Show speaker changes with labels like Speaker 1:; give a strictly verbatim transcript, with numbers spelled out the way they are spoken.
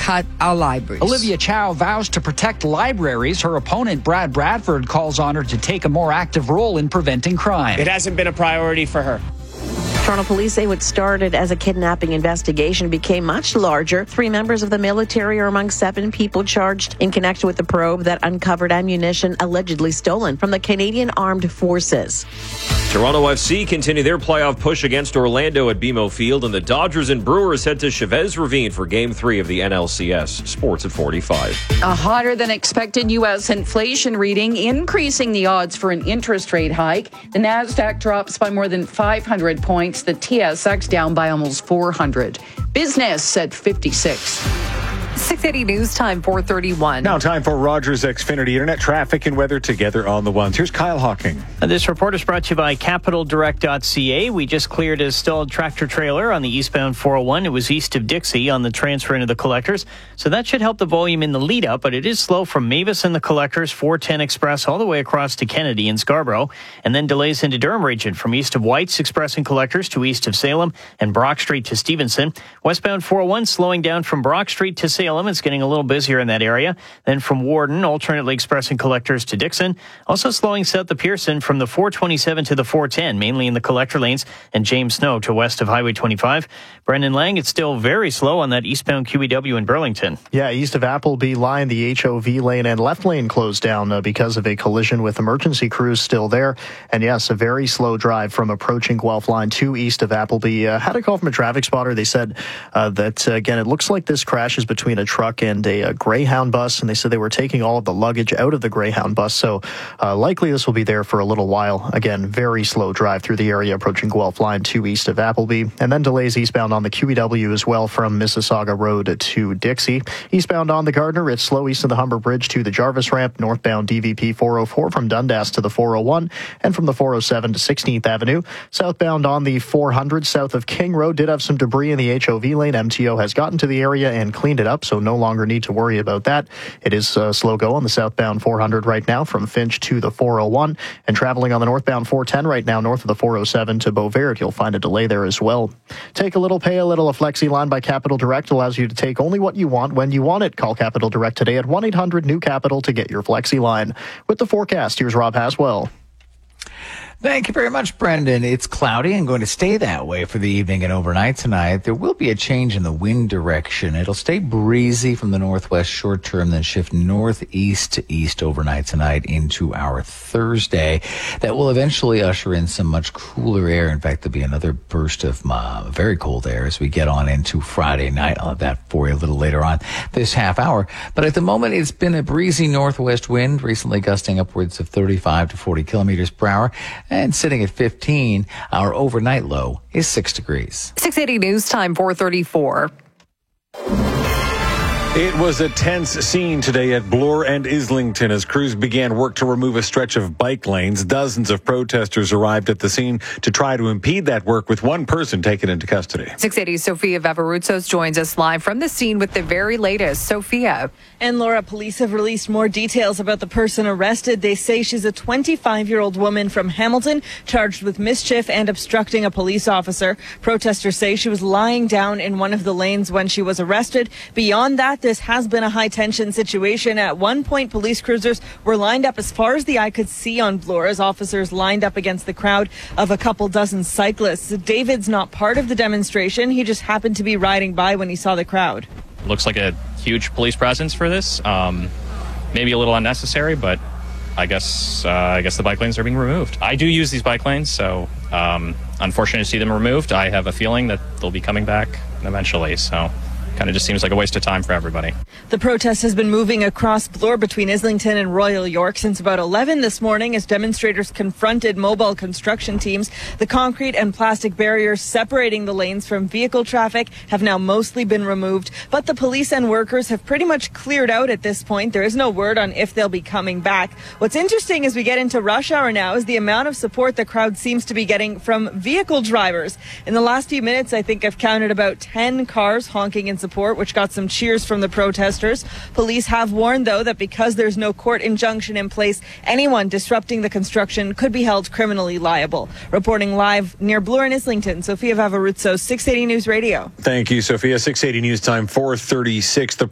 Speaker 1: cut our libraries.
Speaker 2: Olivia Chow vows to protect libraries. Her opponent, Brad Bradford, calls on her to take a more active role in preventing crime.
Speaker 3: It hasn't been a priority for her.
Speaker 4: Toronto police say what started as a kidnapping investigation became much larger. Three members of the military are among seven people charged in connection with the probe that uncovered ammunition allegedly stolen from the Canadian Armed Forces.
Speaker 5: Toronto F C continue their playoff push against Orlando at B M O Field, and the Dodgers and Brewers head to Chavez Ravine for Game three of the N L C S. Sports at forty-five.
Speaker 6: A hotter than expected U S inflation reading, increasing the odds for an interest rate hike. The Nasdaq drops by more than five hundred points. The T S X down by almost four hundred. Business at fifty-six.
Speaker 7: six eighty News Time, four thirty-one.
Speaker 8: Now time for Rogers Xfinity Internet traffic and weather together on the ones. Here's Kyle Hawking.
Speaker 9: This report is brought to you by capital direct dot c a. We just cleared a stalled tractor trailer on the eastbound four oh one. It was east of Dixie on the transfer into the collectors. So that should help the volume in the lead up, but it is slow from Mavis and the collectors, four ten Express, all the way across to Kennedy and Scarborough. And then delays into Durham region from east of White's Express and collectors to east of Salem and Brock Street to Stevenson. Westbound four oh one slowing down from Brock Street to Salem. It's getting a little busier in that area. Then from Warden, alternately Express and collectors to Dixon. Also slowing south of Pearson from the four twenty-seven to the four ten, mainly in the collector lanes, and James Snow to west of Highway twenty-five. Brendan Lang, it's still very slow on that eastbound Q E W in Burlington.
Speaker 10: Yeah, east of Appleby line, the H O V lane and left lane closed down uh, because of a collision with emergency crews still there. And yes, a very slow drive from approaching Guelph line to east of Appleby. Uh, had a call from a traffic spotter. They said uh, that, uh, again, it looks like this crash is between a truck and a, a Greyhound bus, and they said they were taking all of the luggage out of the Greyhound bus. So uh, likely this will be there for a little while. Again, very slow drive through the area approaching Guelph line to east of Appleby. And then delays eastbound on the Q E W as well from Mississauga Road to Dixie. Eastbound on the Gardner, it's slow east of the Humber Bridge to the Jarvis ramp. Northbound D V P four oh four from Dundas to the four oh one, and from the four oh seven to sixteenth Avenue. Southbound on the four hundred south of King Road did have some debris in the H O V lane. M T O has gotten to the area and cleaned it up, so no longer need to worry about that. It is uh, slow go on the southbound four hundred right now from Finch to the four oh one, and traveling on the northbound four ten right now north of the four oh seven to Beauvert. You'll find a delay there as well. Take a little, pay a little. A Flexi line by Capital Direct allows you to take only what you want when you want it. Call Capital Direct today at one eight hundred new capital to get your Flexi line. With the forecast, here's Rob Haswell.
Speaker 11: Thank you very much, Brendan. It's cloudy and going to stay that way for the evening and overnight tonight. There will be a change in the wind direction. It'll stay breezy from the northwest short term, then shift northeast to east overnight tonight into our Thursday. That will eventually usher in some much cooler air. In fact, there'll be another burst of uh, very cold air as we get on into Friday night. I'll have that for you a little later on this half hour. But at the moment, it's been a breezy northwest wind, recently gusting upwards of thirty-five to forty kilometers per hour. And sitting at fifteen, our overnight low is six degrees.
Speaker 7: six eighty News Time, four thirty-four.
Speaker 8: It was a tense scene today at Bloor and Islington as crews began work to remove a stretch of bike lanes. Dozens of protesters arrived at the scene to try to impede that work, with one person taken into custody.
Speaker 7: six eighty Sophia Vavarutsos joins us live from the scene with the very latest. Sophia.
Speaker 12: And Laura, police have released more details about the person arrested. They say she's a twenty-five-year-old woman from Hamilton charged with mischief and obstructing a police officer. Protesters say she was lying down in one of the lanes when she was arrested. Beyond that, this has been a high-tension situation. At one point, police cruisers were lined up as far as the eye could see on Bloor as officers lined up against the crowd of a couple dozen cyclists. David's not part of the demonstration. He just happened to be riding by when he saw the crowd.
Speaker 13: Looks like a huge police presence for this. Um, maybe a little unnecessary, but I guess uh, I guess the bike lanes are being removed. I do use these bike lanes, so um, unfortunate to see them removed. I have a feeling that they'll be coming back eventually, so kind of just seems like a waste of time for everybody.
Speaker 12: The protest has been moving across Bloor between Islington and Royal York since about eleven this morning as demonstrators confronted mobile construction teams. The concrete and plastic barriers separating the lanes from vehicle traffic have now mostly been removed, but the police and workers have pretty much cleared out at this point. There is no word on if they'll be coming back. What's interesting as we get into rush hour now is the amount of support the crowd seems to be getting from vehicle drivers. In the last few minutes, I think I've counted about ten cars honking in support, which got some cheers from the protesters. Police have warned, though, that because there's no court injunction in place, anyone disrupting the construction could be held criminally liable. Reporting live near Bloor and Islington, Sophia Vavarutsos, six eighty News Radio.
Speaker 8: Thank you, Sophia. six eighty News Time, four thirty-six. The